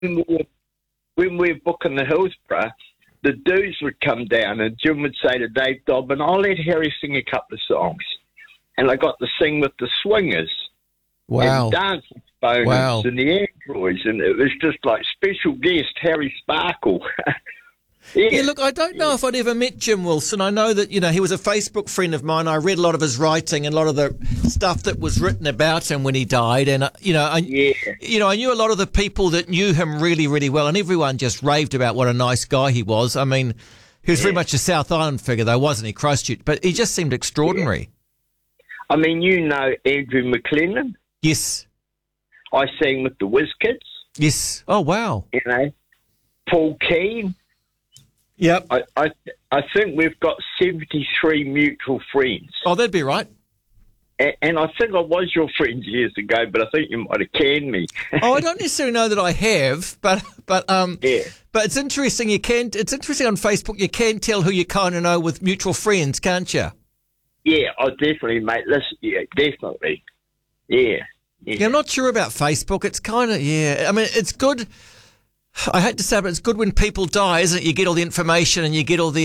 when we were booking the Hillsborough, the dudes would come down and Jim would say to Dave Dobbin, I'll let Harry sing a couple of songs. And I got to sing with the Swingers. Wow. And Dancing Bonus and the Androids. And it was just like special guest, Harry Sparkle. Yeah, look, I don't know if I'd ever met Jim Wilson. I know that, he was a Facebook friend of mine. I read a lot of his writing and a lot of the stuff that was written about him when he died. And, I knew a lot of the people that knew him really, really well. And everyone just raved about what a nice guy he was. I mean, he was very much a South Island figure, though, wasn't he, Christchurch? But he just seemed extraordinary. I mean, Andrew McLennan? Yes. I sang with the Whiz Kids. Yes. Oh, wow. Paul Keane. Yep. I think we've got 73 mutual friends. Oh, that'd be right. And I think I was your friend years ago, but I think you might have canned me. Oh, I don't necessarily know that I have, but yeah. But it's interesting. It's interesting on Facebook. You can tell who you kind of know with mutual friends, can't you? Yeah, definitely, mate. Listen, yeah, definitely. Yeah. I'm not sure about Facebook. It's kind of I mean, it's good. I hate to say it, but it's good when people die, isn't it? You get all the information and you get all the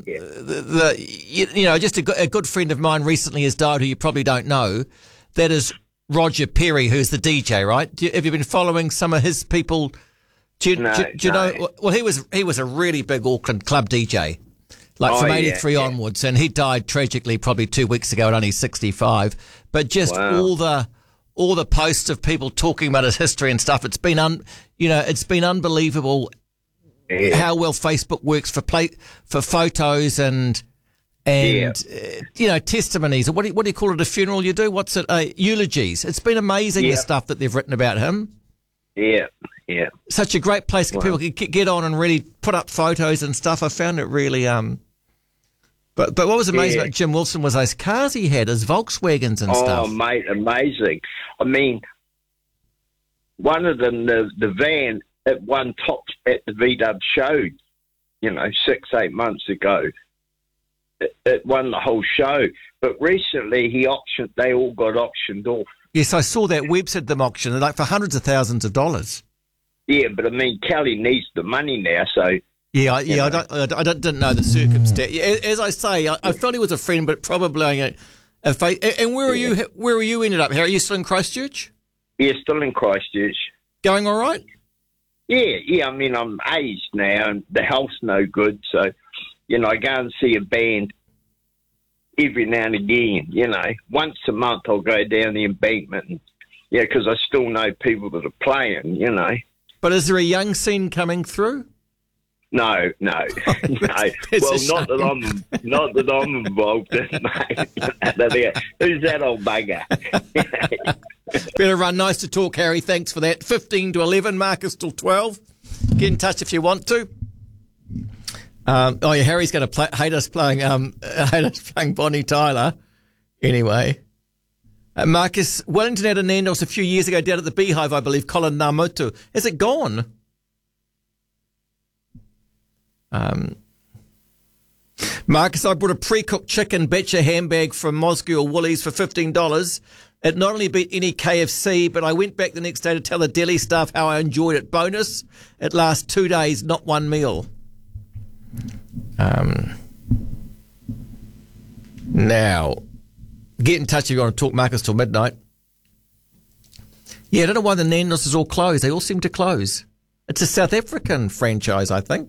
just a good friend of mine recently has died who you probably don't know. That is Roger Perry, who's the DJ, right? Have you been following some of his people? Do you know? Well, he was a really big Auckland club DJ, like from 83 onwards, and he died tragically probably 2 weeks ago at only 65. But just all the posts of people talking about his history and stuff. It's been it's been unbelievable how well Facebook works for photos and testimonies. What do you call it? A funeral you do? What's it? Eulogies. It's been amazing the stuff that they've written about him. Yeah, yeah. Such a great place for people to get on and really put up photos and stuff. I found it really But what was amazing about Jim Wilson was those cars he had, his Volkswagens and stuff. Oh, mate, amazing. I mean, one of them, the van, it won tops at the VW show, 6-8 months ago. It won the whole show. But recently they all got auctioned off. Yes, I saw that website them auction, like for hundreds of thousands of dollars. Yeah, but I mean, Kelly needs the money now, so... I didn't know the circumstance. As I say, I felt he was a friend, but probably a face. And where are you? Where are you ended up, Harry? Are you still in Christchurch? Yeah, still in Christchurch. Going all right? Yeah. I mean, I'm aged now, and the health's no good. So, I go and see a band every now and again. Once a month I'll go down the embankment. And, because I still know people that are playing. But is there a young scene coming through? No. Well, not that I'm involved in, mate. Who's that old bugger? Better run. Nice to talk, Harry. Thanks for that. 15 to 11, Marcus till 12. Get in touch if you want to. Harry's going to hate us playing Bonnie Tyler. Anyway. Marcus, Wellington had a Nandos a few years ago down at the Beehive, I believe, Colin Namutu. Has it gone? Marcus, I bought a pre-cooked chicken batcher handbag from Moscow or Woolies for $15. It not only beat any KFC, but I went back the next day to tell the deli staff how I enjoyed it. Bonus, it lasts 2 days, not one meal. Now, get in touch if you want to talk, Marcus, till midnight. Yeah, I don't know why the Nandos is all closed. They all seem to close. It's a South African franchise, I think.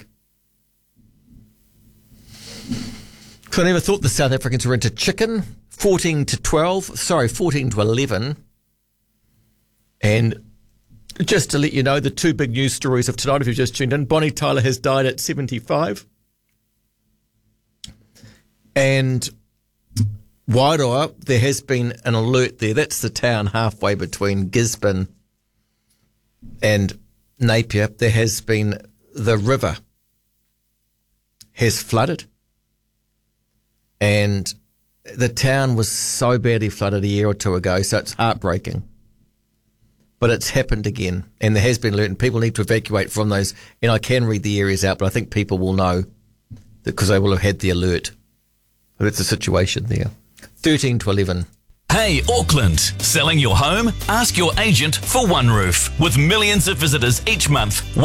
I never thought the South Africans were into chicken. 14 to 11. And just to let you know, the two big news stories of tonight, if you've just tuned in, Bonnie Tyler has died at 75. And Wairoa, there has been an alert there. That's the town halfway between Gisborne and Napier. There has been the river has flooded. And the town was so badly flooded a year or two ago, so it's heartbreaking. But it's happened again, and there has been alert, and people need to evacuate from those. And I can read the areas out, but I think people will know because they will have had the alert. But it's a situation there. 13 to 11. Hey, Auckland. Selling your home? Ask your agent for OneRoof. With millions of visitors each month,